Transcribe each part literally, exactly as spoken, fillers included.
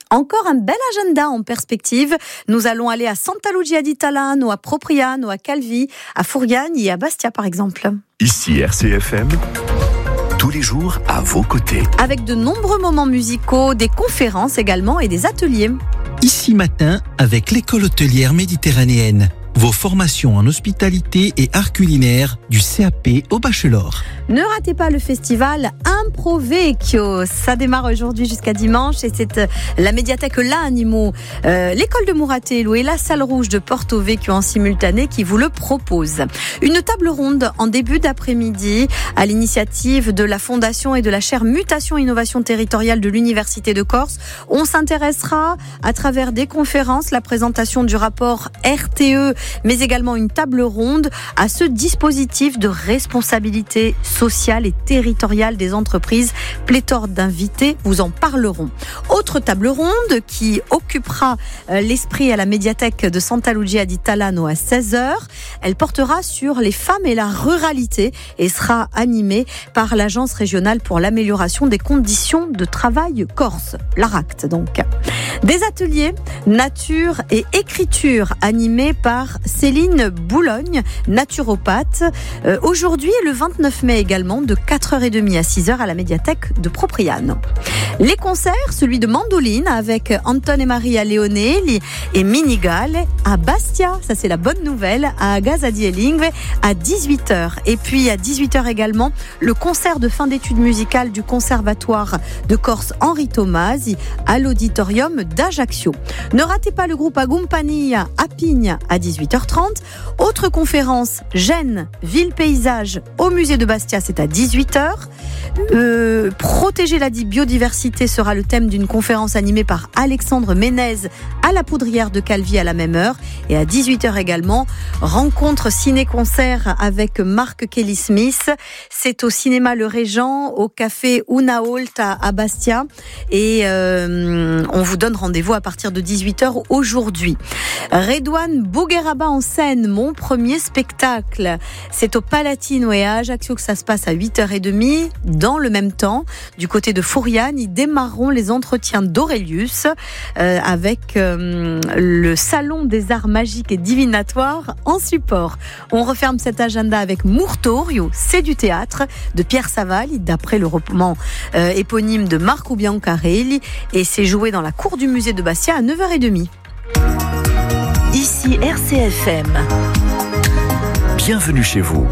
Encore un bel agenda en perspective. Nous allons aller à Santa Lucia di Talano, à Propriano, à Calvi, à Furiani et à Bastia par exemple. Ici R C F M, tous les jours à vos côtés. Avec de nombreux moments musicaux, des conférences également et des ateliers. Ici matin avec l'école hôtelière méditerranéenne. Vos formations en hospitalité et art culinaire du C A P au bachelor. Ne ratez pas le festival Improvecchio. Ça démarre aujourd'hui jusqu'à dimanche et c'est la médiathèque L'Animo, euh, l'école de Muratello et la salle rouge de Porto Vecchio en simultané qui vous le proposent. Une table ronde en début d'après-midi à l'initiative de la Fondation et de la chaire Mutation Innovation Territoriale de l'Université de Corse. On s'intéressera à travers des conférences, la présentation du rapport R T E, mais également une table ronde à ce dispositif de responsabilité sociale et territoriale des entreprises. Pléthore d'invités vous en parleront. Autre table ronde qui occupera l'esprit à la médiathèque de Santa Lucia di Talano à seize heures. Elle portera sur les femmes et la ruralité et sera animée par l'Agence régionale pour l'amélioration des conditions de travail corse, l'ARACT donc. Des ateliers nature et écriture animés par Céline Boulogne, naturopathe. Euh, aujourd'hui, le vingt-neuf mai également, de quatre heures trente à six heures à la médiathèque de Propriano. Les concerts, celui de mandoline avec Anton et Maria Leonelli et Minigale à Bastia, ça c'est la bonne nouvelle, à Gazadielingve à dix-huit heures. Et puis à dix-huit heures également, le concert de fin d'études musicales du Conservatoire de Corse Henri Tomasi à l'auditorium d'Ajaccio. Ne ratez pas le groupe Agumpania à Pigne à dix-huit heures trente. Autre conférence, Gênes, ville paysage au musée de Bastia, c'est à dix-huit heures. Euh, protéger la biodiversité sera le thème d'une conférence animée par Alexandre Ménez à la Poudrière de Calvi à la même heure. Et à dix-huit heures également, rencontre ciné-concert avec Mark Kelly-Smith. C'est au cinéma Le Régent, au café Una Olta à Bastia. Et euh, on vous donne rendez-vous à partir de dix-huit heures aujourd'hui. Redouane Bougueraba en scène, mon premier spectacle. C'est au Palatino et à Ajaccio que ça se passe à huit heures trente. Dans le même temps, du côté de Furiani, ils démarreront les entretiens d'Aurelius euh, avec euh, le Salon des Arts Magiques et Divinatoires en support. On referme cet agenda avec Murtorio, c'est du théâtre, de Pierre Savali, d'après le roman euh, éponyme de Marco Biancarelli, et c'est joué dans la cour du musée de Bastia à neuf heures trente. Ici R C F M. Bienvenue chez vous.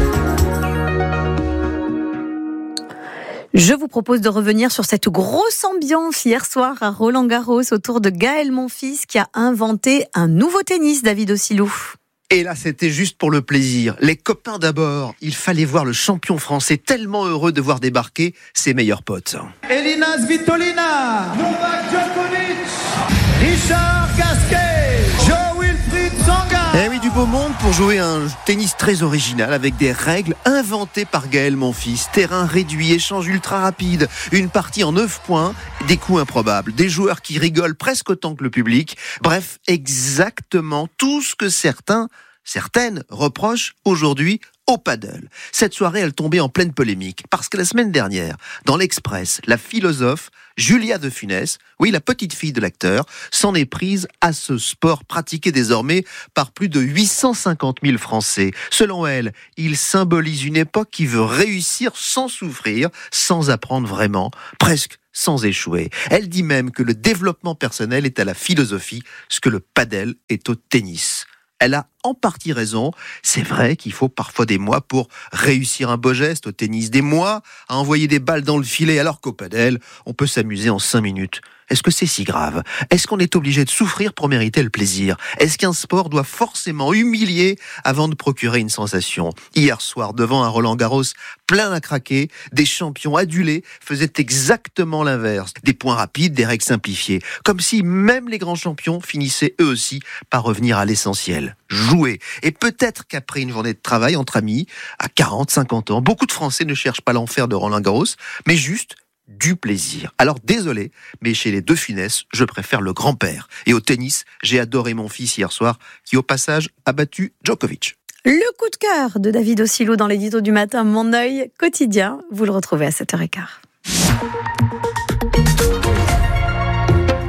Je vous propose de revenir sur cette grosse ambiance hier soir à Roland-Garros autour de Gaël Monfils qui a inventé un nouveau tennis, David Ossilou. Et là, c'était juste pour le plaisir. Les copains d'abord, il fallait voir le champion français tellement heureux de voir débarquer ses meilleurs potes. Elina Svitolina, Novak Djokovic, Richard Gasquet, Jo-Wilfried Tsonga. Eh oui, du beau monde pour jouer un tennis très original avec des règles inventées par Gaël Monfils. Terrain réduit, échange ultra rapide, une partie en neuf points, des coups improbables, des joueurs qui rigolent presque autant que le public. Bref, exactement tout ce que certains, certaines reprochent aujourd'hui au paddle. Cette soirée, elle tombait en pleine polémique parce que la semaine dernière, dans l'Express, la philosophe Julia de Funès, oui, la petite fille de l'acteur, s'en est prise à ce sport pratiqué désormais par plus de huit cent cinquante mille Français. Selon elle, il symbolise une époque qui veut réussir sans souffrir, sans apprendre vraiment, presque sans échouer. Elle dit même que le développement personnel est à la philosophie, ce que le paddle est au tennis. Elle a en partie raison. C'est vrai qu'il faut parfois des mois pour réussir un beau geste au tennis, des mois à envoyer des balles dans le filet, alors qu'au padel, on peut s'amuser en cinq minutes. Est-ce que c'est si grave ? Est-ce qu'on est obligé de souffrir pour mériter le plaisir ? Est-ce qu'un sport doit forcément humilier avant de procurer une sensation ? Hier soir, devant un Roland-Garros plein à craquer, des champions adulés faisaient exactement l'inverse. Des points rapides, des règles simplifiées. Comme si même les grands champions finissaient eux aussi par revenir à l'essentiel. Jouer. Et peut-être qu'après une journée de travail entre amis, à quarante, cinquante ans, beaucoup de Français ne cherchent pas l'enfer de Roland-Garros, mais juste du plaisir. Alors désolé, mais chez les deux Funès, je préfère le grand-père. Et au tennis, j'ai adoré mon fils hier soir, qui au passage a battu Djokovic. Le coup de cœur de David Ossilou dans l'édito du matin, Mon œil quotidien. Vous le retrouvez à sept heures quinze. De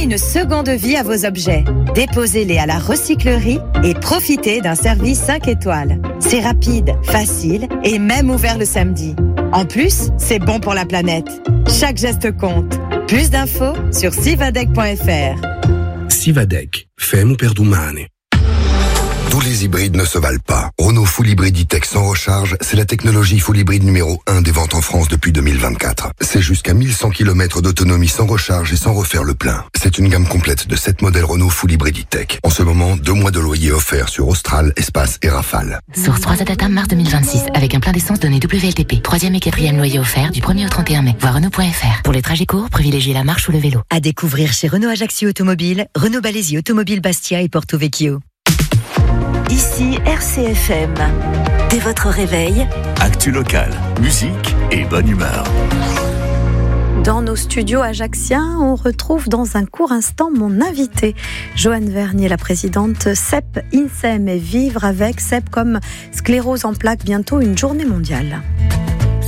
une seconde vie à vos objets. Déposez-les à la recyclerie et profitez d'un service cinq étoiles. C'est rapide, facile et même ouvert le samedi. En plus, c'est bon pour la planète. Chaque geste compte. Plus d'infos sur sivadec point f r. Sivadec, femme per domani. Tous les hybrides ne se valent pas. Renault Full Hybrid E-Tech sans recharge, c'est la technologie Full Hybrid numéro un des ventes en France depuis deux mille vingt-quatre. C'est jusqu'à mille cent kilomètres d'autonomie sans recharge et sans refaire le plein. C'est une gamme complète de sept modèles Renault Full Hybrid E-Tech. En ce moment, deux mois de loyer offerts sur Austral, Espace et Rafale. Source trois Data mars deux mille vingt-six, avec un plein d'essence donné W L T P. Troisième et quatrième loyer offert du premier au trente et un mai. Voir Renault point f r. Pour les trajets courts, privilégiez la marche ou le vélo. À découvrir chez Renault Ajaccio Automobile, Renault Balesi Automobile Bastia et Porto Vecchio. Ici R C F M. Dès votre réveil, actu locale, musique et bonne humeur. Dans nos studios ajacciens, on retrouve dans un court instant mon invité, Joanne Vernier, la présidente C E P INSEM, et vivre avec C E P comme sclérose en plaques, bientôt une journée mondiale.